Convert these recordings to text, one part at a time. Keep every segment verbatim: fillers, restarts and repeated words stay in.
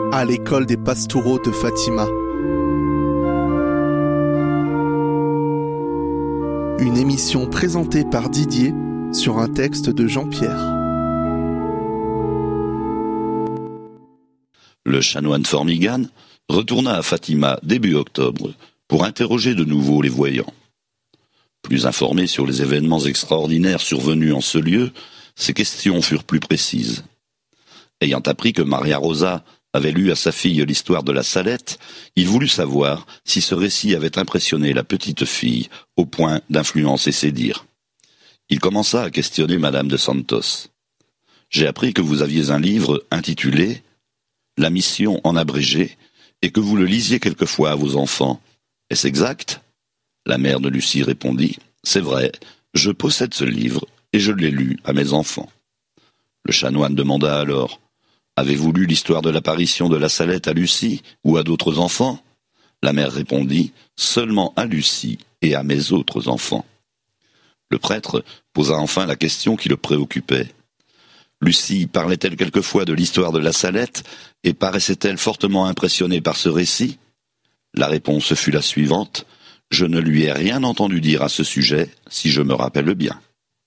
à l'école des Pastoureaux de Fatima. Une émission présentée par Didier sur un texte de Jean-Pierre. Le chanoine Formigan retourna à Fatima début octobre pour interroger de nouveau les voyants. Plus informé sur les événements extraordinaires survenus en ce lieu, ses questions furent plus précises. Ayant appris que Maria Rosa avait lu à sa fille l'histoire de la Salette, il voulut savoir si ce récit avait impressionné la petite fille au point d'influencer ses dires. Il commença à questionner Madame de Santos. « J'ai appris que vous aviez un livre intitulé « La mission en abrégé » et que vous le lisiez quelquefois à vos enfants. Est-ce exact ?» La mère de Lucie répondit « C'est vrai, je possède ce livre et je l'ai lu à mes enfants. » Le chanoine demanda alors « Avez-vous lu l'histoire de l'apparition de la Salette à Lucie ou à d'autres enfants ?» La mère répondit « Seulement à Lucie et à mes autres enfants. » Le prêtre posa enfin la question qui le préoccupait. Lucie parlait-elle quelquefois de l'histoire de la Salette et paraissait-elle fortement impressionnée par ce récit ? La réponse fut la suivante. Je ne lui ai rien entendu dire à ce sujet, si je me rappelle bien.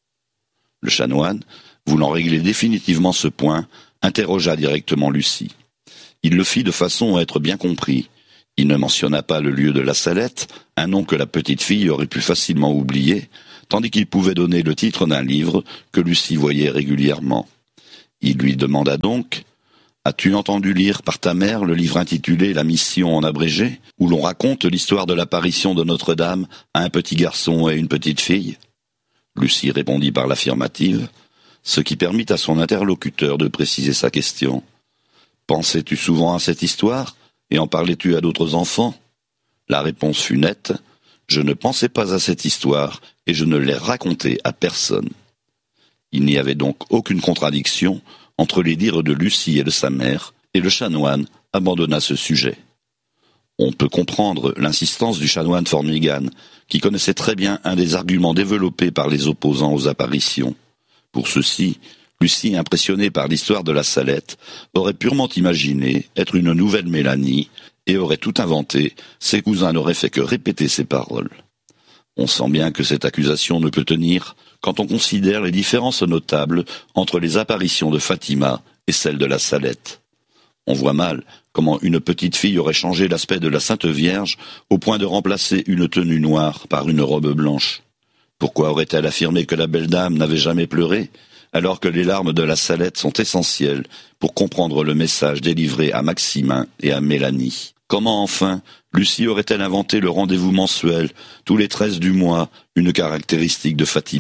Le chanoine, voulant régler définitivement ce point, interrogea directement Lucie. Il le fit de façon à être bien compris. Il ne mentionna pas le lieu de la Salette, un nom que la petite fille aurait pu facilement oublier, tandis qu'il pouvait donner le titre d'un livre que Lucie voyait régulièrement. Il lui demanda donc « As-tu entendu lire par ta mère le livre intitulé « La mission en abrégé » où l'on raconte l'histoire de l'apparition de Notre-Dame à un petit garçon et une petite fille ?» Lucie répondit par l'affirmative, ce qui permit à son interlocuteur de préciser sa question. « Pensais-tu souvent à cette histoire et en parlais-tu à d'autres enfants ?» La réponse fut nette. « Je ne pensais pas à cette histoire et je ne l'ai racontée à personne. » Il n'y avait donc aucune contradiction entre les dires de Lucie et de sa mère, et le chanoine abandonna ce sujet. On peut comprendre l'insistance du chanoine Formigan, qui connaissait très bien un des arguments développés par les opposants aux apparitions. Pour ceux-ci, Lucie, impressionnée par l'histoire de la Salette, aurait purement imaginé être une nouvelle Mélanie et aurait tout inventé, ses cousins n'auraient fait que répéter ses paroles. On sent bien que cette accusation ne peut tenir quand on considère les différences notables entre les apparitions de Fatima et celles de la Salette. On voit mal comment une petite fille aurait changé l'aspect de la Sainte Vierge au point de remplacer une tenue noire par une robe blanche. Pourquoi aurait-elle affirmé que la belle dame n'avait jamais pleuré, alors que les larmes de la Salette sont essentielles pour comprendre le message délivré à Maximin et à Mélanie ? Comment enfin Lucie aurait-elle inventé le rendez-vous mensuel, tous les treize du mois, une caractéristique de Fatima ?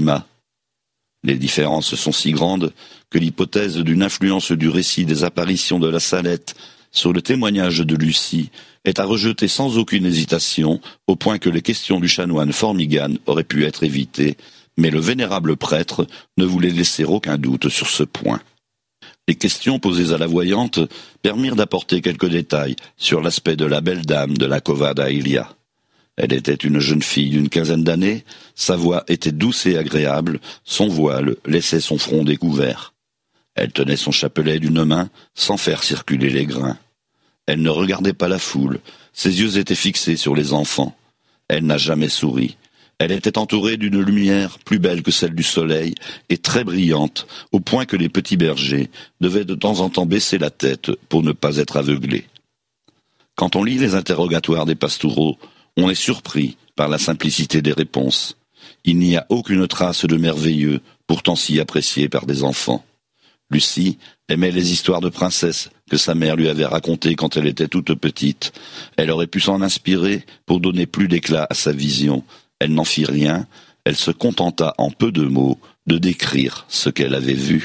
Les différences sont si grandes que l'hypothèse d'une influence du récit des apparitions de la Salette sur le témoignage de Lucie est à rejeter sans aucune hésitation, au point que les questions du chanoine Formigan auraient pu être évitées, mais le vénérable prêtre ne voulait laisser aucun doute sur ce point. Les questions posées à la voyante permirent d'apporter quelques détails sur l'aspect de la belle dame de la Cova d'Ailia. Elle était une jeune fille d'une quinzaine d'années, sa voix était douce et agréable, son voile laissait son front découvert. Elle tenait son chapelet d'une main sans faire circuler les grains. Elle ne regardait pas la foule, ses yeux étaient fixés sur les enfants. Elle n'a jamais souri. Elle était entourée d'une lumière plus belle que celle du soleil et très brillante, au point que les petits bergers devaient de temps en temps baisser la tête pour ne pas être aveuglés. Quand on lit les interrogatoires des Pastoureaux, on est surpris par la simplicité des réponses. Il n'y a aucune trace de merveilleux, pourtant si apprécié par des enfants. Lucie aimait les histoires de princesses que sa mère lui avait racontées quand elle était toute petite. Elle aurait pu s'en inspirer pour donner plus d'éclat à sa vision. Elle n'en fit rien, elle se contenta en peu de mots de décrire ce qu'elle avait vu.